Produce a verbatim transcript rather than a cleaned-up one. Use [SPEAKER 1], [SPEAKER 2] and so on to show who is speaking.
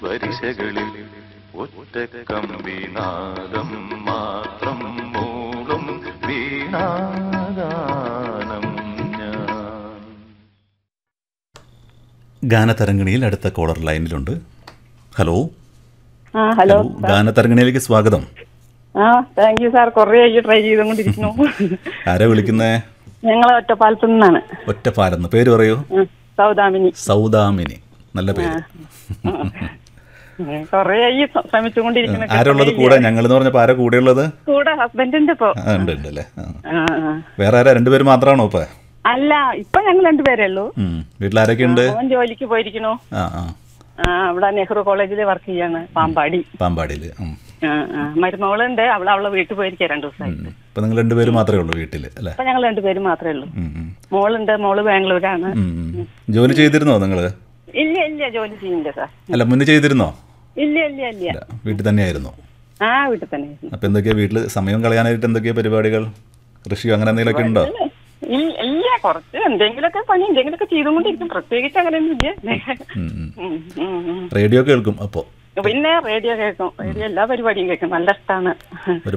[SPEAKER 1] പരിശകളിൽ ഒറ്റക്കമ്പിനാദം മാത്രം മൂളും വീണാഗാനം ഞാൻ.
[SPEAKER 2] ഗാനതരംഗിണിയിൽ അടുത്ത കോളർ ലൈനിലുണ്ട്. ഹലോ
[SPEAKER 3] ആ ഹലോ
[SPEAKER 2] ഗാനതരംഗിണിയിലേക്ക് സ്വാഗതം.
[SPEAKER 3] ആ താങ്ക് യു സാർ. കുറേ ആയി ട്രൈ ചെയ്തുകൊണ്ടിരിക്കുന്നു.
[SPEAKER 2] ആരാ വിളിക്കുന്നേ?
[SPEAKER 3] ഞങ്ങളെ ഒറ്റപ്പാലത്തു നിന്നാണ്.
[SPEAKER 2] ഒറ്റപ്പാലെന്ന് പേര് പറയൂ.
[SPEAKER 3] സൗദാമിനി.
[SPEAKER 2] സൗദാമിനി, നല്ല പേര്.
[SPEAKER 3] കൊറേ ആയി ശ്രമിച്ചുകൊണ്ടിരിക്കുന്നു.
[SPEAKER 2] ആരുള്ളത് കൂടെ? ഞങ്ങൾ എന്ന് പറഞ്ഞപ്പോ ആരാ കൂടെ ഉള്ളത്?
[SPEAKER 3] കൂടെ ഹസ്ബൻഡിന്റെ ഇപ്പൊ.
[SPEAKER 2] ഉണ്ട് ഉണ്ട് അല്ലേ. വേറെ ആരാ? രണ്ടുപേര് മാത്രമാണോ ഇപ്പൊ?
[SPEAKER 3] അല്ല, ഇപ്പൊ ഞങ്ങൾ രണ്ടുപേരേ ഉള്ളൂ.
[SPEAKER 2] വീട്ടിലാരൊക്കെ ഉണ്ട്?
[SPEAKER 3] അവൻ ജോലിക്ക് പോയിരിക്കണു.
[SPEAKER 2] ആ ആ
[SPEAKER 3] അവിടെ നെഹ്റു കോളേജിൽ വർക്ക് ചെയ്യാണ്, പാമ്പാടി.
[SPEAKER 2] പാമ്പാടിയില്.
[SPEAKER 3] മരുമോളുണ്ട്, അവള് അവളെ വീട്ടിൽ പോയിരിക്കുക രണ്ടു ദിവസമായിട്ട്.
[SPEAKER 2] ഇപ്പൊ നിങ്ങൾ രണ്ടുപേര് മാത്രമേ ഉള്ളൂ വീട്ടില് അല്ലേ?
[SPEAKER 3] ഇപ്പൊ ഞങ്ങൾ രണ്ടുപേര് മാത്രമേ ഉള്ളൂ. മോളുണ്ട്, മോള് ബാംഗ്ലൂരാണ്.
[SPEAKER 2] ജോലി ചെയ്തിരുന്നോ നിങ്ങള്?
[SPEAKER 3] ഇല്ല ഇല്ല, ജോലി ചെയ്യുന്നില്ല സാർ.
[SPEAKER 2] അല്ല, മുന്നേ ചെയ്തിരുന്നോ?
[SPEAKER 3] ഇല്ല ഇല്ല ഇല്ല,
[SPEAKER 2] വീട്ടിൽ തന്നെയായിരുന്നു.
[SPEAKER 3] ആ വീട്ടിൽ തന്നെ.
[SPEAKER 2] അപ്പൊ എന്തൊക്കെയാ വീട്ടില് സമയം കളയാനായിട്ട് എന്തൊക്കെയാ പരിപാടികൾ? കൃഷിയോ അങ്ങനെ എന്തെങ്കിലുമൊക്കെ ഉണ്ടോ?
[SPEAKER 3] ഇല്ല, കുറച്ച് എന്തെങ്കിലുമൊക്കെ പണി എന്തെങ്കിലുമൊക്കെ ചെയ്തുകൊണ്ടിരിക്കും. പ്രത്യേകിച്ച് അങ്ങനെയൊന്നും ഇല്ല.
[SPEAKER 2] റേഡിയോ കേൾക്കും അപ്പോ?
[SPEAKER 3] പിന്നെ റേഡിയോ കേൾക്കും. റേഡിയോ എല്ലാ പരിപാടിയും കേൾക്കും. നല്ല ഇഷ്ടമാണ്.